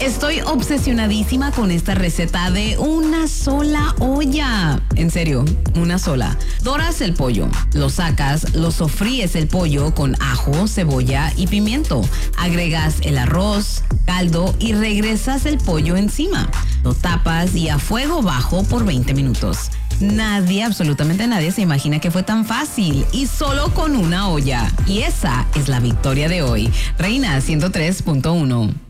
Estoy obsesionadísima con esta receta de una sola olla. En serio, una sola. Doras el pollo, lo sacas, lo sofríes el pollo con ajo, cebolla y pimiento. Agregas el arroz, caldo y regresas el pollo encima. Lo tapas y a fuego bajo por 20 minutos. Nadie, absolutamente nadie, se imagina que fue tan fácil y solo con una olla. Y esa es la victoria de hoy. Reina 103.1.